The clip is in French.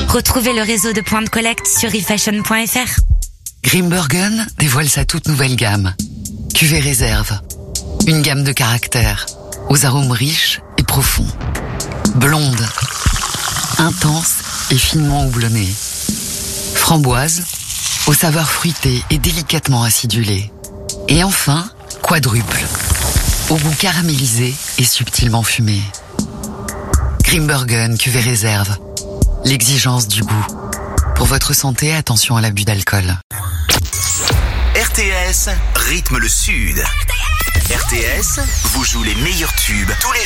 Retrouvez le réseau de points de collecte sur refashion.fr. Grimbergen dévoile sa toute nouvelle gamme. Cuvée réserve. Une gamme de caractères, aux arômes riches et profonds. Blonde, intense et finement houblonnée. Framboise, aux saveurs fruitées et délicatement acidulées. Et enfin, quadruple, au goût caramélisé et subtilement fumé. Grimbergen cuvée réserve. L'exigence du goût. Pour votre santé, attention à l'abus d'alcool. RTS rythme le Sud. RTS vous joue les meilleurs tubes tous les jours.